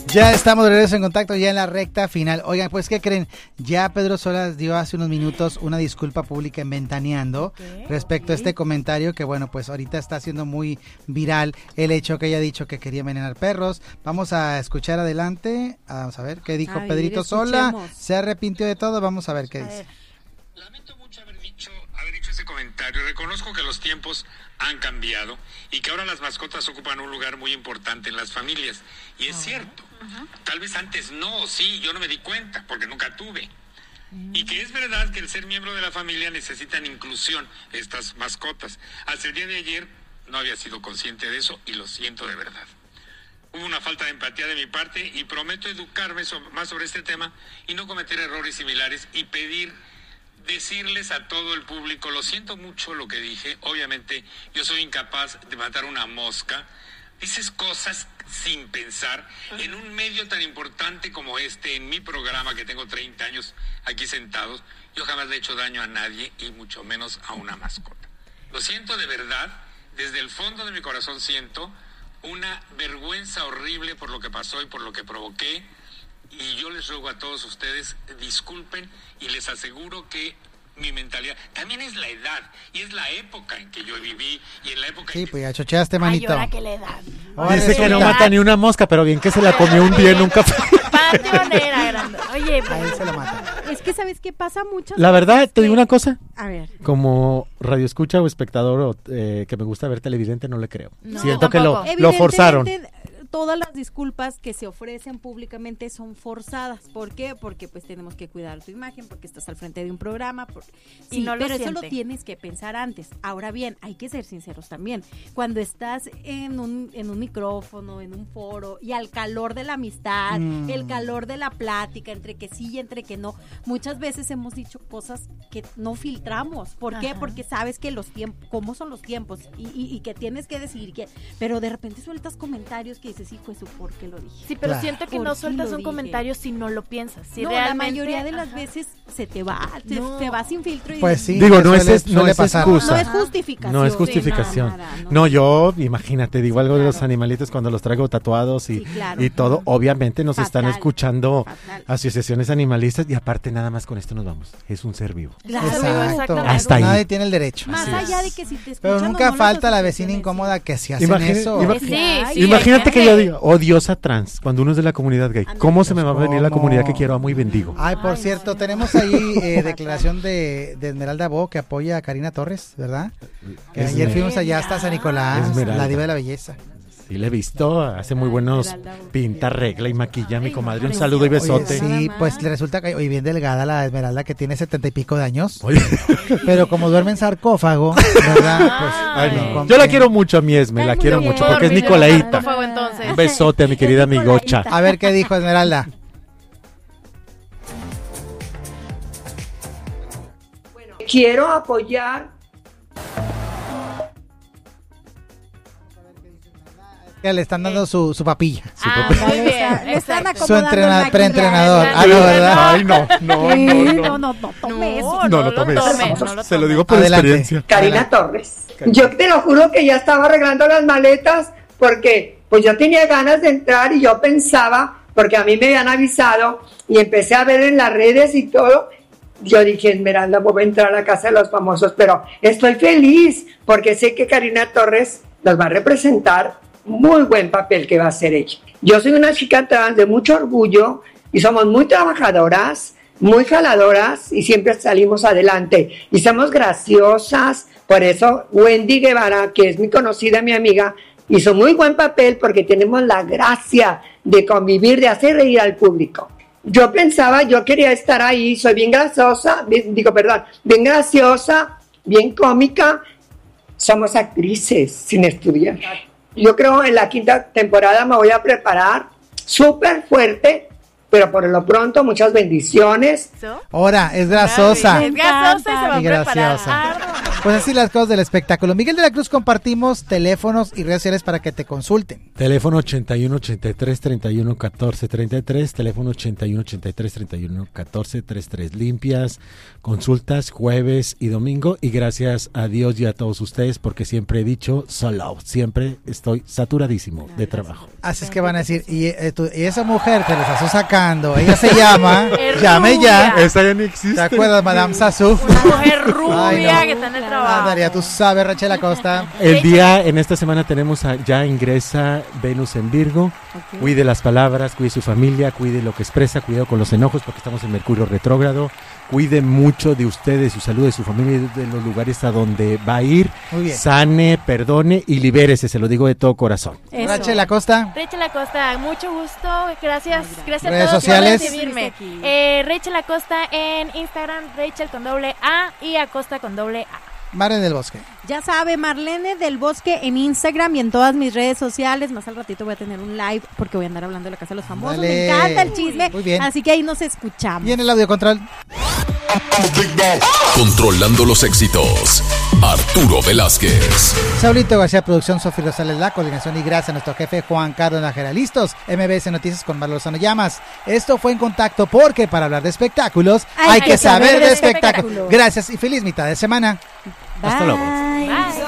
Ya estamos de regreso en contacto, ya en la recta final. Oigan, pues, ¿qué creen? Ya Pedro Sola dio hace unos minutos una disculpa pública en Ventaneando respecto a este comentario que, bueno, pues ahorita está siendo muy viral el hecho que haya dicho que quería envenenar perros. Vamos a escuchar adelante, vamos a ver qué dijo Pedrito Sola. Se arrepintió de todo, vamos a ver qué dice. Lamento mucho haber dicho ese comentario. Reconozco que los tiempos han cambiado y que ahora las mascotas ocupan un lugar muy importante en las familias. Y es cierto. Tal vez antes no, sí, yo no me di cuenta porque nunca tuve. Y que es verdad que el ser miembro de la familia necesitan inclusión, estas mascotas. Hasta el día de ayer no había sido consciente de eso y lo siento de verdad. Hubo una falta de empatía de mi parte y prometo educarme más sobre este tema y no cometer errores similares y decirles a todo el público, lo siento mucho lo que dije, obviamente yo soy incapaz de matar una mosca. Dices cosas sin pensar en un medio tan importante como este, en mi programa que tengo 30 años aquí sentados. Yo jamás le he hecho daño a nadie y mucho menos a una mascota. Lo siento de verdad, desde el fondo de mi corazón siento una vergüenza horrible por lo que pasó y por lo que provoqué. Y yo les ruego a todos ustedes, disculpen y les aseguro que mi mentalidad también es la edad y es la época en que yo viví y en la época sí, pues ya chocheaste, manito. Ay, ahora que la edad. Dice que no mata ni una mosca, pero bien que se la comió un día en un café. Pasionera grande. Oye, a él se lo mata. Es que sabes qué pasa mucho. La verdad, te digo una cosa. A ver. Como radioescucha o espectador que me gusta ver televidente, no le creo. No, siento que lo Evidentemente, forzaron. Todas las disculpas que se ofrecen públicamente son forzadas. ¿Por qué? Porque pues tenemos que cuidar tu imagen, porque estás al frente de un programa. Sí, no pero eso lo tienes que pensar antes. Ahora bien, hay que ser sinceros también. Cuando estás en un micrófono, en un foro, y al calor de la amistad, el calor de la plática, entre que sí y entre que no, muchas veces hemos dicho cosas que no filtramos. ¿Por qué? Porque sabes que los tiempos, cómo son los tiempos, y que tienes que decir pero de repente sueltas comentarios que dices, hijo, eso ¿por qué lo dije? Sí, pero siento que no sueltas un comentario si no lo piensas. Si realmente, la mayoría de las veces se te va, te va sin filtro. Y pues sí. Digo, no es excusa. No es justificación. No es justificación. Sí, no, yo, imagínate, digo algo de los animalitos cuando los traigo tatuados y todo. Obviamente nos están escuchando asociaciones animalistas y aparte nada más con esto nos vamos. Es un ser vivo. Exacto. Hasta ahí. Nadie tiene el derecho. Más allá de que si te escuchan, pero nunca falta la vecina incómoda que si hacen eso. Imagínate que yo diga, odiosa trans, cuando uno es de la comunidad gay. ¿Cómo se me va a venir la comunidad que quiero, amo y bendigo? Ay, por cierto, tenemos ahí declaración de Esmeralda Bo que apoya a Karina Torres, ¿verdad? Que ayer fuimos allá hasta San Nicolás, la diva de la belleza. Sí, le he visto, hace muy buenos, pinta, arregla y maquilla a mi comadre. Un saludo y besote. Oye, sí, pues le resulta que hoy bien delgada la Esmeralda, que tiene 70 y pico de años. Oye. Pero como duerme en sarcófago, ¿verdad? Pues, ay, no. Yo la quiero mucho a mi Esme, la quiero mucho porque es Nicolaíta. Un besote a mi querida amigocha. A ver qué dijo Esmeralda. Bueno, quiero apoyar. Que le están dando su papilla. Muy bien. Le están su acomodando preentrenador. Ah, no, ¿verdad? Ay, no tome eso. No tomes. Se lo digo por experiencia. Karina Torres. Yo te lo juro que ya estaba arreglando las maletas porque pues yo tenía ganas de entrar y yo pensaba, porque a mí me habían avisado y empecé a ver en las redes y todo. Yo dije, Esmeralda, voy a entrar a la casa de los famosos, pero estoy feliz porque sé que Karina Torres nos va a representar. Muy buen papel que va a hacer ella. Yo soy una chica trans de mucho orgullo y somos muy trabajadoras, muy jaladoras y siempre salimos adelante y somos graciosas. Por eso Wendy Guevara, que es mi conocida, mi amiga, hizo muy buen papel porque tenemos la gracia de convivir, de hacer reír al público. Yo pensaba, yo quería estar ahí, soy bien graciosa, bien graciosa, bien cómica. Somos actrices sin estudiar. Yo creo en la 5ª temporada me voy a preparar súper fuerte pero por lo pronto muchas bendiciones. Ahora, es grasosa. Es grasosa y se va a preparar. Pues así las cosas del espectáculo. Miguel de la Cruz, compartimos teléfonos y redes sociales para que te consulten. Teléfono 81 83 31 14 33, teléfono 81 83 31 14 33. Limpias consultas jueves y domingo, y gracias a Dios y a todos ustedes, porque siempre he dicho solo, siempre estoy saturadísimo de trabajo. Así es que van a decir, y esa mujer que les está sacando, ella se llama, llame ya. Esa ya no existe. ¿Te acuerdas, Madame Sassou? Una mujer rubia que está en el trabajo. Daría, tú sabes, Rachel Acosta. El día, en esta semana tenemos ya ingresa Venus en Virgo. Okay. Cuide las palabras, cuide su familia, cuide lo que expresa, cuidado con los enojos porque estamos en Mercurio retrógrado. Cuide mucho de usted, de su salud, de su familia, de los lugares a donde va a ir. Sane, perdone y libérese, se lo digo de todo corazón. Eso. Rachel Acosta. Rachel Acosta, mucho gusto. Gracias redes a todos sociales. por recibirme. Rachel Acosta en Instagram, Rachel con AA y Acosta con AA. Marlene del Bosque. Ya sabe, Marlene del Bosque en Instagram y en todas mis redes sociales. Más al ratito voy a tener un live porque voy a andar hablando de la Casa de los Famosos. Dale. Me encanta el chisme. Muy bien. Así que ahí nos escuchamos. Y en el audio control. Controlando los éxitos, Arturo Velázquez. Saulito García, producción, Sofía Rosales, la coordinación, y gracias a nuestro jefe Juan Carlos Nájera. Listos, MBS Noticias con Marlo Lozano Llamas. Esto fue En Contacto, porque para hablar de espectáculos hay que saber de espectáculos. Gracias y feliz mitad de semana. Hasta luego. Bye.